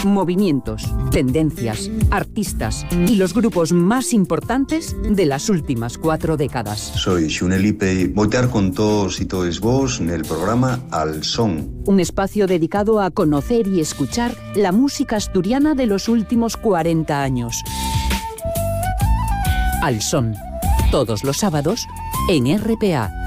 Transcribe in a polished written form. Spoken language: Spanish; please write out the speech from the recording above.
movimientos, tendencias, artistas y los grupos más importantes de las últimas 4 décadas. Soy Xunelipe y voy a estar con todos y todos vos en el programa Al Son. Un espacio dedicado a conocer y escuchar la música asturiana de los últimos 40 años. Al Son, todos los sábados en RPA.